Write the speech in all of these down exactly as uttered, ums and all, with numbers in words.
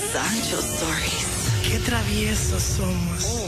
Sancho Stories. Qué traviesos somos.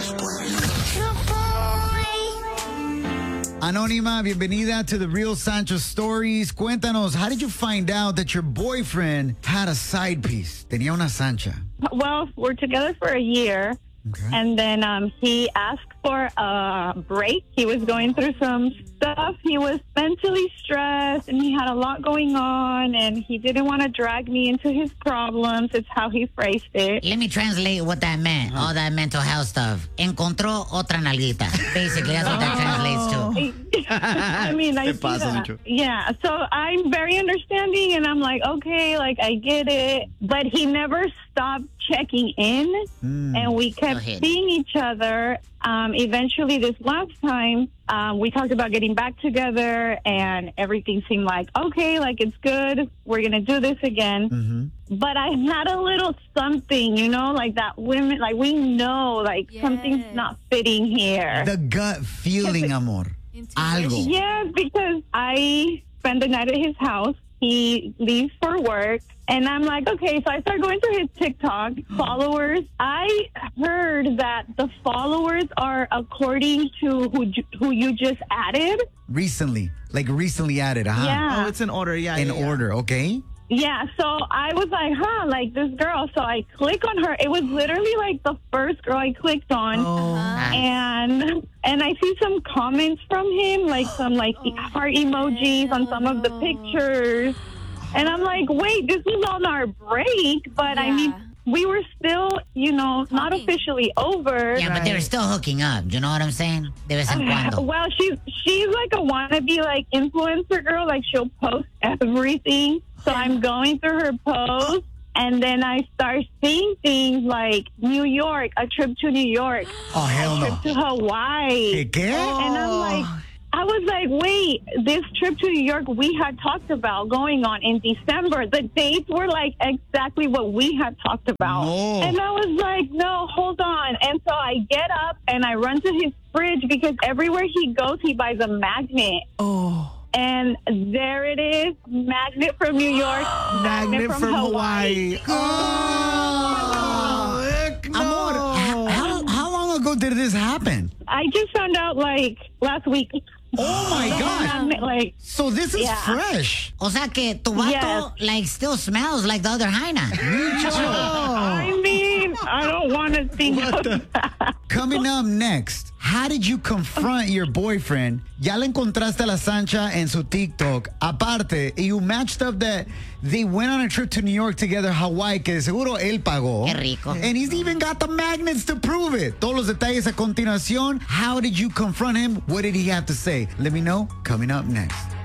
Anónima, bienvenida to the Real Sancho Stories. Cuéntanos, how did you find out that your boyfriend had a side piece? Tenía una Sancha. Well, we're together for a year. Okay. And then um, he asked for a break. He was going through some stuff. He was mentally stressed, and he had a lot going on, and he didn't want to drag me into his problems. It's how he phrased it. Let me translate what that meant, all that mental health stuff. Encontró otra nalguita. Basically, that's what that translates to. I mean, I see that. Yeah, so I'm very understanding, and I'm like, okay, like, I get it. But he never stopped checking in, mm. and we kept seeing each other. Um, eventually, this last time, um, we talked about getting back together, and everything seemed like, okay, like, it's good. We're going to do this again. Mm-hmm. But I had a little something, you know, like that women, like, we know, like, yes. something's not fitting here. The gut feeling, amor. Algo. Yeah, because I spend the night at his house. He leaves for work. And I'm like, okay, so I start going through his TikTok followers. I heard that the followers are according to who who you just added. Recently. Like recently added, huh? Yeah. Oh, it's in order, yeah. In yeah, yeah. order, okay. Yeah, so I was like, huh, like this girl. So I click on her. It was literally like the first girl I clicked on. Oh. And and I see some comments from him, like some like oh, heart emojis on some of the pictures. And I'm like, wait, this was on our break, but yeah. I mean, we were still, you know, not officially over. Yeah, but they were still hooking up. You know what I'm saying? De vez en cuando. Well, she's she's like a wannabe like influencer girl. Like she'll post everything. So I'm going through her posts, and then I start seeing things like New York, a trip to New York. Oh, hell no. A no. trip to Hawaii. ¿Qué? And I'm like, I was like, wait, this trip to New York we had talked about going on in December. The dates were like exactly what we had talked about. No. And I was like, no, hold on. And so I get up and I run to his fridge because everywhere he goes, he buys a magnet. Oh. And there it is, magnet from New York, magnet, magnet from, from Hawaii. Hawaii. Oh, heck no. Amor, how, how long ago did this happen? I just found out like last week. Oh my God! Magnet, like, so this is yeah. fresh. O sea que tu vato Yes. like still smells like the other hyena. I mean, I don't want to think of that. Coming up next, how did you confront your boyfriend? Ya le encontraste a la Sancha en su TikTok. Aparte, you matched up that they went on a trip to New York together, Hawaii, que de seguro él pagó. Qué rico. And he's even got the magnets to prove it. Todos los detalles a continuación. How did you confront him? What did he have to say? Let me know. Coming up next.